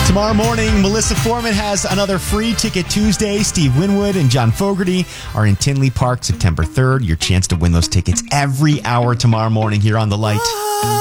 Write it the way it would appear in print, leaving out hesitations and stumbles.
Tomorrow morning, Melissa Foreman has another Free Ticket Tuesday. Steve Winwood and John Fogerty are in Tinley Park September 3rd. Your chance to win those tickets every hour tomorrow morning here on The Light.